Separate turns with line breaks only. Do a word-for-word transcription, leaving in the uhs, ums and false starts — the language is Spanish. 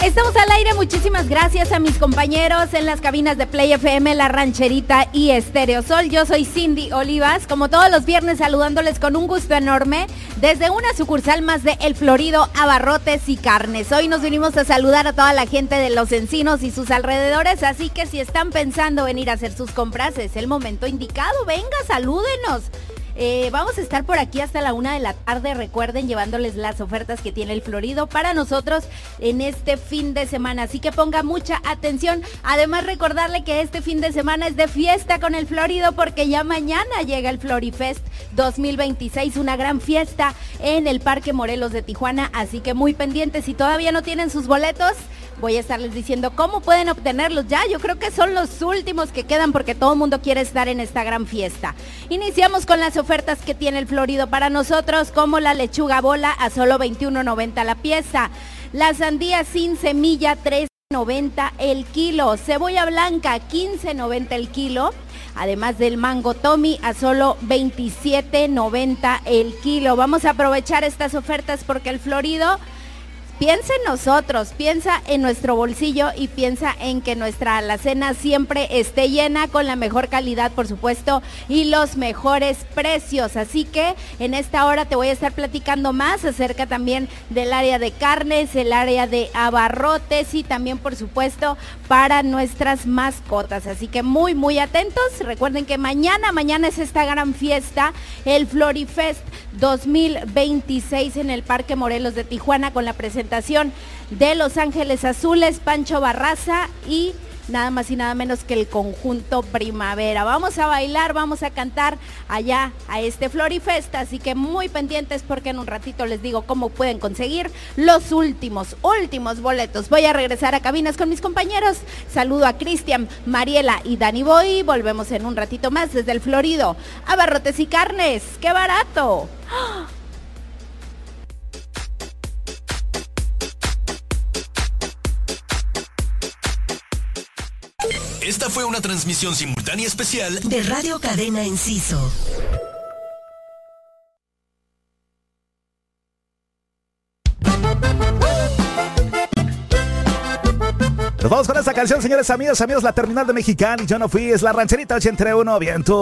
Estamos al aire, muchísimas gracias a mis compañeros en las cabinas de Play F M, La Rancherita y Estéreo Sol. Yo soy Cindy Olivas, como todos los viernes saludándoles con un gusto enorme desde una sucursal más de El Florido, Abarrotes y Carnes. Hoy nos vinimos a saludar a toda la gente de Los Encinos y sus alrededores, así que si están pensando en ir a hacer sus compras, es el momento indicado. Venga, salúdenos. Eh, vamos a estar por aquí hasta la una de la tarde, recuerden, llevándoles las ofertas que tiene El Florido para nosotros en este fin de semana, así que ponga mucha atención. Además, recordarle que este fin de semana es de fiesta con El Florido, porque ya mañana llega el Florifest dos mil veintiséis, una gran fiesta en el Parque Morelos de Tijuana, así que muy pendientes. Si todavía no tienen sus boletos, voy a estarles diciendo cómo pueden obtenerlos ya. Yo creo que son los últimos que quedan porque todo el mundo quiere estar en esta gran fiesta. Iniciamos con las ofertas que tiene El Florido para nosotros, como la lechuga bola a solo veintiuno noventa la pieza, la sandía sin semilla tres noventa el kilo, cebolla blanca quince noventa el kilo, además del mango Tommy a solo veintisiete noventa el kilo. Vamos a aprovechar estas ofertas porque El Florido piensa en nosotros, piensa en nuestro bolsillo y piensa en que nuestra alacena siempre esté llena con la mejor calidad, por supuesto, y los mejores precios. Así que en esta hora te voy a estar platicando más acerca también del área de carnes, el área de abarrotes y también, por supuesto, para nuestras mascotas. Así que muy, muy atentos. Recuerden que mañana, mañana es esta gran fiesta, el Florifest dos mil veintiséis en el Parque Morelos de Tijuana, con la presentación de Los Ángeles Azules, Pancho Barraza y nada más y nada menos que el conjunto Primavera. Vamos a bailar, vamos a cantar allá a este Florifest, así que muy pendientes porque en un ratito les digo cómo pueden conseguir los últimos, últimos boletos. Voy a regresar a cabinas con mis compañeros. Saludo a Cristian, Mariela y Dani Boy. Volvemos en un ratito más desde El Florido. Abarrotes y Carnes, ¡qué barato! ¡Oh!
Esta fue una transmisión simultánea especial
de Radio Cadena Enciso.
Nos vamos con esta canción, señores amigos, amigos, la terminal de Mexicali. Yo no fui, es La Rancherita ochenta y uno, bien tú.